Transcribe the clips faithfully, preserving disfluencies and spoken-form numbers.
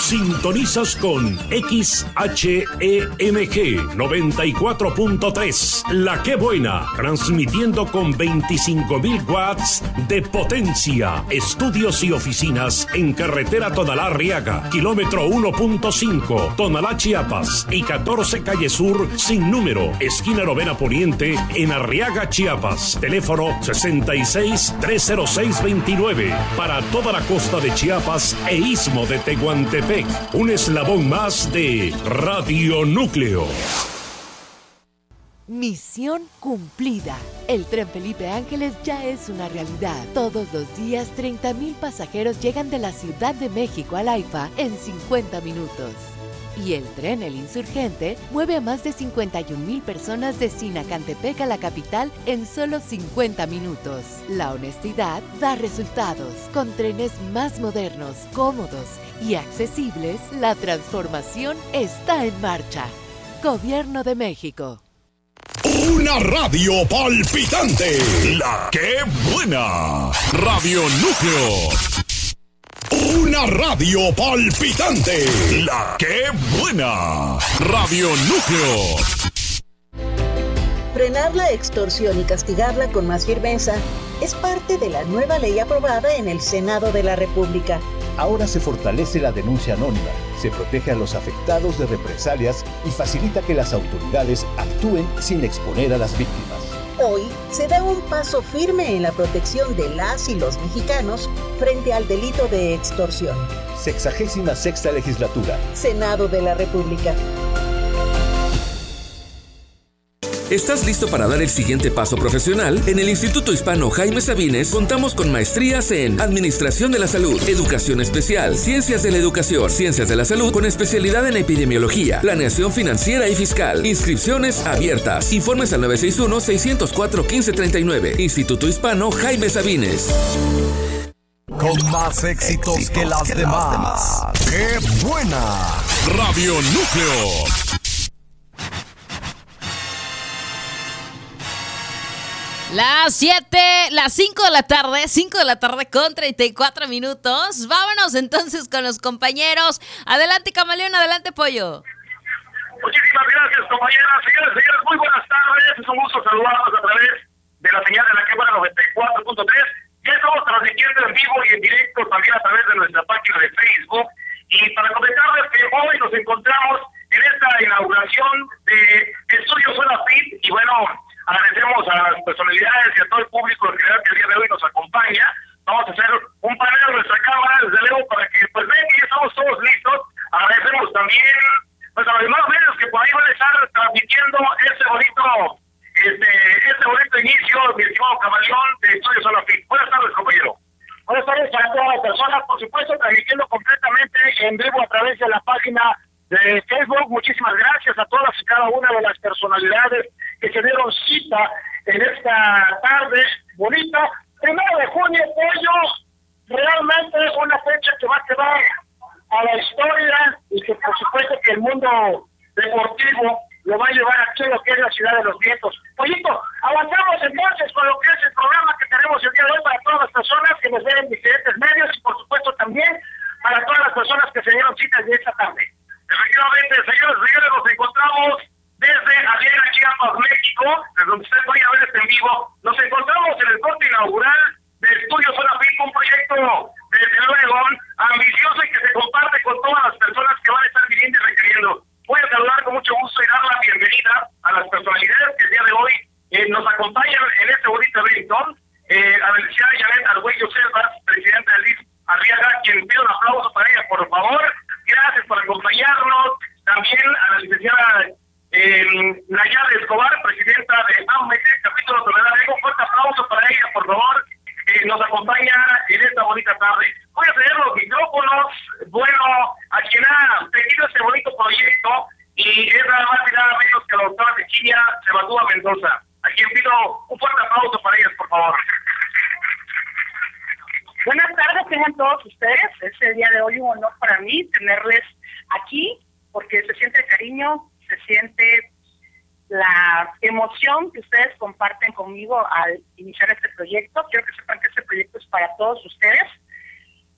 Sintonizas con X H E M G noventa y cuatro punto tres, La Que Buena, transmitiendo con veinticinco mil watts de potencia. Estudios y oficinas en carretera Tonalá-Arriaga, kilómetro uno punto cinco, Tonalá, Chiapas, y catorce Calle Sur, sin número, esquina Novena Poniente, en Arriaga, Chiapas. Teléfono sesenta y seis, trescientos seis veintinueve. Para toda la costa de Chiapas e istmo de Tehuantepec. Un eslabón más de Radio Núcleo. Misión cumplida. El tren Felipe Ángeles ya es una realidad. Todos los días, treinta mil pasajeros llegan de la Ciudad de México al AIFA en cincuenta minutos. Y el tren El Insurgente mueve a más de cincuenta y un mil personas de Sinacantepec a la capital en solo cincuenta minutos. La honestidad da resultados. Con trenes más modernos, cómodos y accesibles, la transformación está en marcha. Gobierno de México. Una radio palpitante. La Que Buena. Radio Núcleo. Una radio palpitante. La Que Buena. Radio Núcleo. Frenar la extorsión y castigarla con más firmeza es parte de la nueva ley aprobada en el Senado de la República. Ahora se fortalece la denuncia anónima, se protege a los afectados de represalias y facilita que las autoridades actúen sin exponer a las víctimas. Hoy se da un paso firme en la protección de las y los mexicanos frente al delito de extorsión. Sexagésima sexta legislatura. Senado de la República. ¿Estás listo para dar el siguiente paso profesional? En el Instituto Hispano Jaime Sabines contamos con maestrías en Administración de la Salud, Educación Especial, Ciencias de la Educación, Ciencias de la Salud con especialidad en Epidemiología, Planeación Financiera y Fiscal. Inscripciones abiertas. Informes al nueve seis uno, seis cero cuatro, uno cinco tres nueve. Instituto Hispano Jaime Sabines. Con más éxitos, éxitos que, las, que demás. las demás. ¡Qué buena! Radio Núcleo. Las siete, las cinco de la tarde, cinco de la tarde con treinta y cuatro minutos. Vámonos entonces con los compañeros. Adelante, Camaleón, adelante, Pollo. Muchísimas gracias, compañeras. Señores, señores, muy buenas tardes. Es un gusto saludarlos a través de la señal de La Que Buena noventa y cuatro punto tres. Ya estamos transmitiendo en vivo y en directo también a través de nuestra página de Facebook. Y para comentarles que hoy nos encontramos en esta inauguración de Estudio Zona Fit. Y bueno, agradecemos a las personalidades y a todo el público en general que el día de hoy nos acompaña. Vamos a hacer un panel en nuestra cámara, desde luego, para que pues vean que ya estamos todos listos. Agradecemos también pues a los demás medios que por ahí van a estar transmitiendo este bonito, este, este bonito inicio, mi estimado Camaleón, de Estudio Zona Fit. Buenas tardes, compañero. Buenas tardes a todas las personas, por supuesto, transmitiendo completamente en vivo a través de la página de Facebook. Muchísimas gracias a todas y cada una de las personalidades que se dieron cita en esta tarde bonita. Primero de junio, Pollo, realmente es una fecha que va a quedar a la historia y que por supuesto que el mundo deportivo lo va a llevar aquí a lo que es la Ciudad de los Vientos. Pollito, avanzamos entonces con lo que es el programa que tenemos el día de hoy para todas las personas que nos ven en diferentes medios y por supuesto también para todas las personas que se dieron citas de esta tarde. Efectivamente, señores y señores, nos encontramos desde Arriaga, Chiapas, México, desde donde ustedes vayan a ver este en vivo. Nos encontramos en el corte inaugural del Estudio Zona Fit, un proyecto desde luego ambicioso y que se comparte con todas las personas que van a estar viviendo y requiriendo. Voy a saludar con mucho gusto y dar la bienvenida a las personalidades que el día de hoy eh, nos acompañan en este bonito evento. Eh, a la licenciada Janet Argüello Selvas, presidenta del I S Arriaga, quien pide un aplauso para ella, por favor. Gracias por acompañarnos. También a la licenciada eh, Nayade Escobar, presidenta de A M T, capítulo Tonalá. Un fuerte aplauso para ella, por favor, que nos acompaña en esta bonita tarde. Voy a ceder los micrófonos, bueno, a quien ha pedido este bonito proyecto, y es nada más y nada menos que la doctora Virginia Cebadúa Mendoza, a quien pido un fuerte aplauso para ellas, por favor. Buenas tardes, tengan todos ustedes. Es el día de hoy un honor para mí tenerles aquí, porque se siente el cariño, se siente la emoción que ustedes comparten conmigo al iniciar este proyecto. Quiero que sepan que este proyecto es para todos ustedes.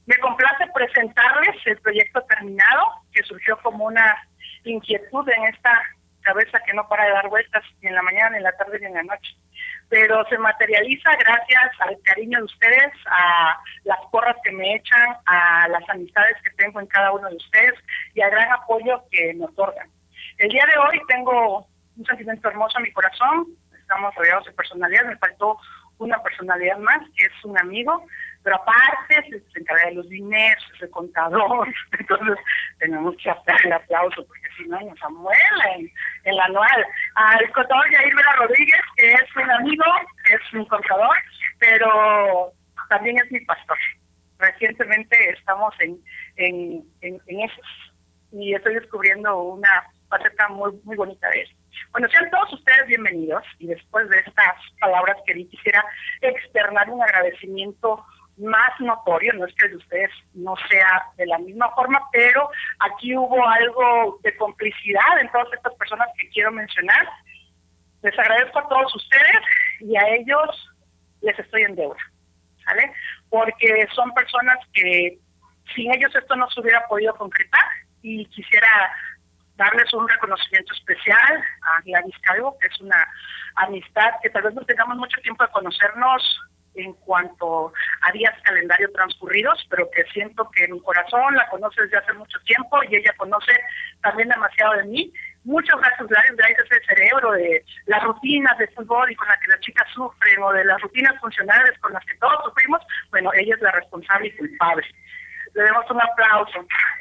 Me complace presentarles el proyecto terminado, que surgió como una inquietud en esta cabeza que no para de dar vueltas ni en la mañana, ni en la tarde, ni en la noche. Pero se materializa gracias al cariño de ustedes, a las porras que me echan, a las amistades que tengo en cada uno de ustedes y al gran apoyo que me otorgan. El día de hoy tengo un sentimiento hermoso en mi corazón, estamos rodeados de personalidades, me faltó una personalidad más, que es un amigo, pero aparte se, se encarga de los dineros, es el contador, entonces tenemos que hacer el aplauso, porque si no nos amuela en, en la anual. Al contador Yair Vera Rodríguez, que es un amigo, es un contador, pero también es mi pastor. Recientemente estamos en, en, en, en eso, y estoy descubriendo una faceta muy, muy bonita de él. Bueno, sean todos ustedes bienvenidos, y después de estas palabras que di, quisiera externar un agradecimiento más notorio. No es que el de ustedes no sea de la misma forma, pero aquí hubo algo de complicidad en todas estas personas que quiero mencionar. Les agradezco a todos ustedes y a ellos les estoy en deuda, ¿sale? Porque son personas que sin ellos esto no se hubiera podido concretar, y quisiera darles un reconocimiento especial a Gladys Calvo, que es una amistad que tal vez no tengamos mucho tiempo de conocernos en cuanto a días calendario transcurridos, pero que siento que en mi corazón la conoce desde hace mucho tiempo y ella conoce también demasiado de mí. Muchas gracias, Gladys, Gladys es el cerebro de las rutinas de fútbol y con las que las chicas sufren, o de las rutinas funcionales con las que todos sufrimos. Bueno, ella es la responsable y culpable. Le demos un aplauso.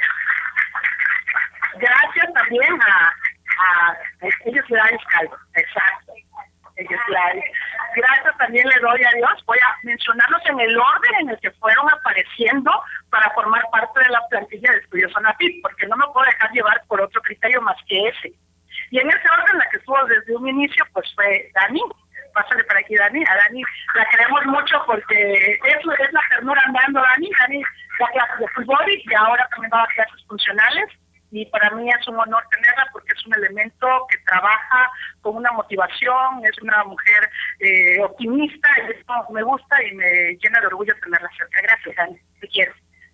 Gracias también a, a, a ella es Gladys Calvo, exacto, ella es Gladys. Gracias también le doy a Dios, voy a mencionarlos en el orden en el que fueron apareciendo para formar parte de la plantilla de Estudios Sonapit, porque no me puedo dejar llevar por otro criterio más que ese. Y en ese orden, la que estuvo desde un inicio, pues fue Dani. Pásale para aquí, Dani. A Dani la queremos mucho porque eso es la ternura andando, Dani. Dani da clases de fútbol y ahora también da clases funcionales. Y para mí es un honor tenerla porque es un elemento que trabaja con una motivación, es una mujer eh, optimista, y eso me gusta y me llena de orgullo tenerla cerca. Gracias, Dani, te quiero.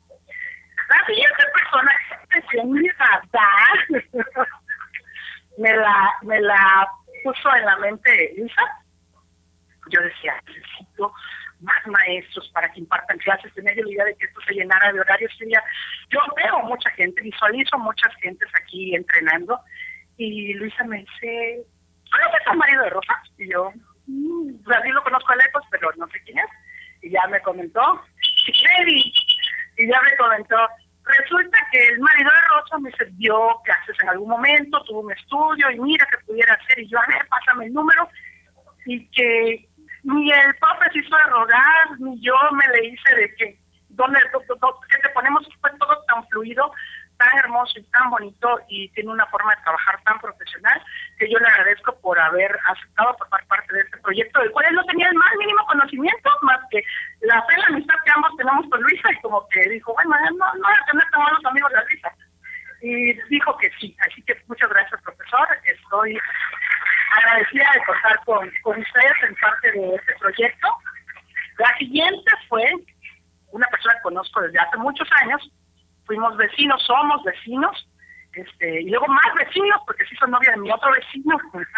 La siguiente persona que en mi radar me la, me la puso en la mente Lisa. Yo decía, necesito más maestros para que impartan clases. Tenía yo la idea de que esto se llenara de horarios. Yo veo mucha gente, visualizo muchas gentes aquí entrenando, y Luisa me dice, ¿conoces al marido de Rosa? Y yo, mmm, o sea, sí lo conozco a lejos, pero no sé quién es. Y ya me comentó, Freddy, y ya me comentó, resulta que el marido de Rosa me dio clases en algún momento, tuvo un estudio, y mira que pudiera hacer, y yo, a ver, pásame el número, y que ni el profe se hizo de rogar, ni yo me le hice de que, donde que te ponemos, fue todo tan fluido, tan hermoso y tan bonito, y tiene una forma de trabajar tan profesional, que yo le agradezco por haber aceptado formar parte de este proyecto, del cual él no tenía el más mínimo conocimiento, más que la fe y la amistad que ambos tenemos con Luisa, y como que dijo, bueno, no, no voy a tener tan buenos amigos de Luisa, y dijo que sí. Así que muchas gracias, profesor, estoy agradecida de contar con, con ustedes en parte de este proyecto. La siguiente fue una persona que conozco desde hace muchos años, fuimos vecinos, somos vecinos, este, y luego más vecinos, porque sí soy novia de mi otro vecino.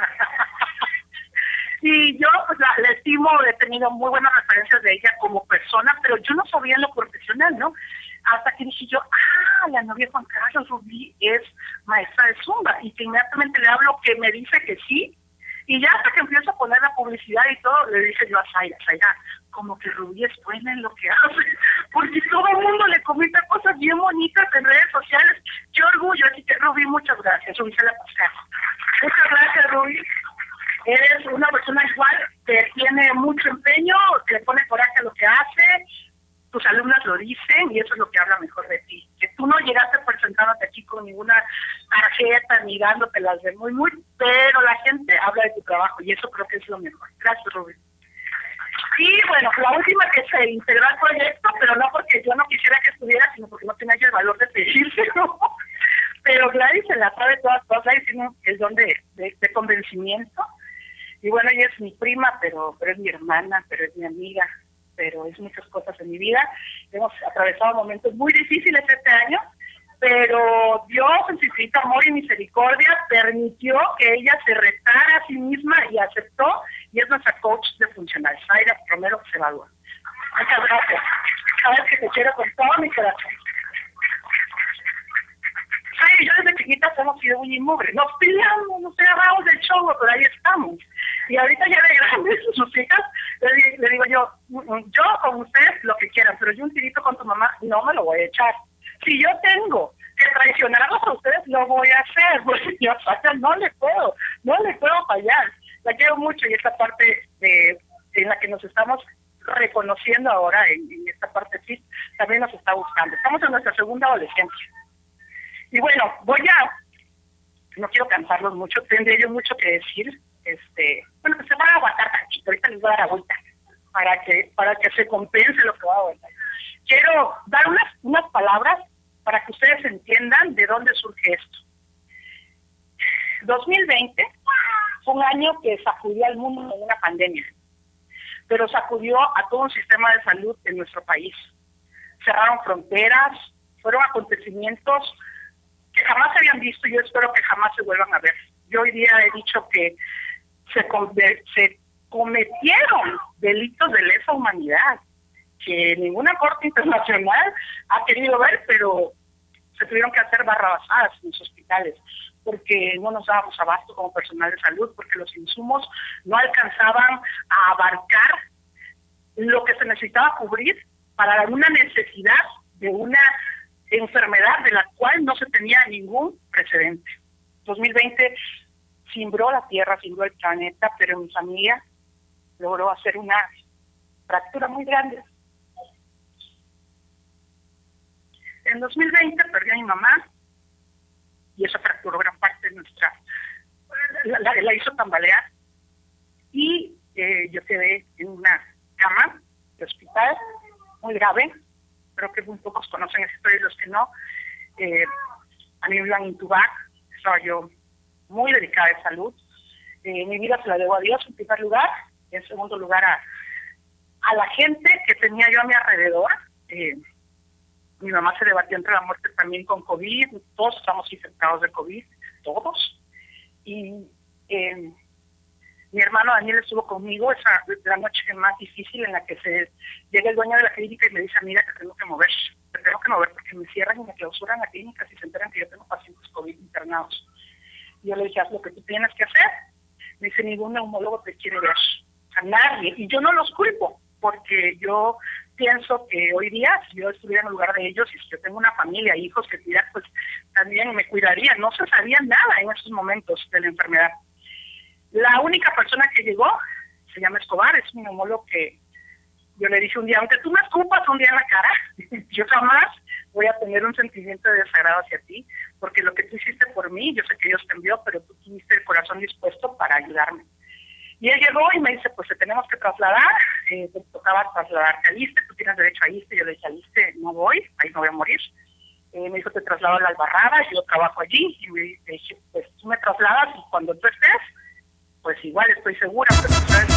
Y yo pues la, la estimo, he tenido muy buenas referencias de ella como persona, pero yo no sabía en lo profesional, ¿no? Hasta que dije yo, ah, la novia de Juan Carlos Rubí es maestra de Zumba, y que inmediatamente le hablo que me dice que sí, y ya hasta que empiezo a poner la publicidad y todo, le dije yo a Zaira, Zaira, como que Rubí es buena en lo que hace, porque todo el mundo le comenta cosas bien bonitas en redes sociales. ¡Qué orgullo! Así que, Rubí, muchas gracias. Rubí se la pasé. Muchas gracias, Rubí. Eres una persona igual que tiene mucho empeño, que le pone coraje a lo que hace. Tus alumnas lo dicen, y eso es lo que habla mejor de ti. Que tú no llegaste presentándote aquí con ninguna tarjeta ni dándotelas de muy, muy, pero la gente habla de tu trabajo, y eso creo que es lo mejor. Gracias, Rubí. Y bueno, la última que se integró al proyecto, pero no porque yo no quisiera que estuviera, sino porque no tenía yo el valor de pedírselo. Pero Gladys se la sabe todas, todas. Gladys tiene el don de, de, de convencimiento. Y bueno, ella es mi prima, pero, pero es mi hermana, pero es mi amiga. pero es muchas cosas en mi vida. Hemos atravesado momentos muy difíciles este año, pero Dios en su infinito amor y misericordia permitió que ella se retara a sí misma y aceptó, y es nuestra coach de funcional, Zaira Romero Cebadúa. Muchas gracias. Sabes que te quiero con todo mi corazón. Ay, yo desde chiquitas hemos sido muy inmóviles. Nos peleamos, nos agarramos del show, pero ahí estamos. Y ahorita ya de grandes, sus hijas, le, le digo yo, yo con ustedes lo que quieran, pero yo un tirito con tu mamá no me lo voy a echar. Si yo tengo que traicionarlos a ustedes, lo voy a hacer, porque yo no le puedo, no le puedo fallar. La quiero mucho, y esta parte de, en la que nos estamos reconociendo ahora, en, en esta parte sí, también nos está buscando. Estamos en nuestra segunda adolescencia. Y bueno, voy a, no quiero cansarlos mucho, tendré yo mucho que decir, este, bueno, que se van a aguantar tantito, ahorita les voy a dar la vuelta, para que, para que se compense lo que va a aguantar. Quiero dar unas, unas palabras para que ustedes entiendan de dónde surge esto. dos mil veinte fue un año que sacudió al mundo con una pandemia, pero sacudió a todo un sistema de salud en nuestro país. Cerraron fronteras, fueron acontecimientos que jamás se habían visto y yo espero que jamás se vuelvan a ver. Yo hoy día he dicho que se, se cometieron delitos de lesa humanidad que ninguna corte internacional ha querido ver, pero se tuvieron que hacer barrabasadas en los hospitales porque no nos dábamos abasto como personal de salud, porque los insumos no alcanzaban a abarcar lo que se necesitaba cubrir para una necesidad de una enfermedad de la cual no se tenía ningún precedente. dos mil veinte cimbró la Tierra, cimbró el planeta, pero mi familia logró hacer una fractura muy grande. En dos mil veinte perdí a mi mamá y eso fracturó gran parte de nuestra, la, la, la hizo tambalear, y eh, yo quedé en una cama de hospital muy grave. Creo que muy pocos conocen esa historia y los que no. Eh, a mí me iban a intubar, estaba yo muy delicada de salud. Eh, mi vida se la debo a Dios en primer lugar, en segundo lugar a, a la gente que tenía yo a mi alrededor. Eh, mi mamá se debatió entre la muerte también con COVID, todos estamos infectados de COVID, todos. Y eh, mi hermano Daniel estuvo conmigo esa la noche más difícil en la que se llega el dueño de la clínica y me dice, mira, te tengo que mover, te tengo que mover porque me cierran y me clausuran la clínica si se enteran que yo tengo pacientes COVID internados. Y yo le dije, haz lo que tú tienes que hacer. Me dice, ningún neumólogo te quiere ver, a nadie. Y yo no los culpo, porque yo pienso que hoy día, si yo estuviera en el lugar de ellos y si yo tengo una familia, hijos que cuidar, pues también me cuidaría. No se sabía nada en esos momentos de la enfermedad. La única persona que llegó se llama Escobar, es un neumólogo que yo le dije un día, aunque tú me escupas un día en la cara, yo jamás voy a tener un sentimiento de desagrado hacia ti, porque lo que tú hiciste por mí, yo sé que Dios te envió, pero tú tuviste el corazón dispuesto para ayudarme. Y él llegó y me dice, pues te tenemos que trasladar, eh, te tocaba trasladarte al ISSSTE, tú tienes derecho a ISSSTE. Yo le dije, al ISSSTE no voy, ahí no voy a morir. Eh, me dijo, te traslado a la Albarrada, yo trabajo allí, y me dije, pues tú me trasladas y cuando tú estés, pues igual estoy segura, pero tú sabes